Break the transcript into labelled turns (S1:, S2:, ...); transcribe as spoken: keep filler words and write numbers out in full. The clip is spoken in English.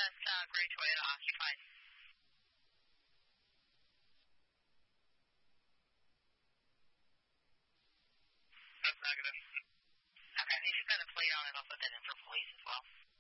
S1: That's uh, gray Toyota occupied. That's negative. Okay, if you've got a plate on it, I'll put that in for police as well.